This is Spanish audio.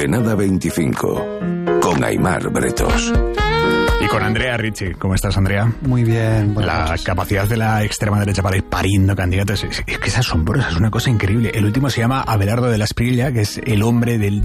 Coordenada 25, con Aimar Bretos. Y con Andrea Ricci. ¿Cómo estás, Andrea? Muy bien. La capacidad de la extrema derecha para ir pariendo candidatos es que es asombrosa, es una cosa increíble. El último se llama Abelardo de la Espriella, que es el hombre del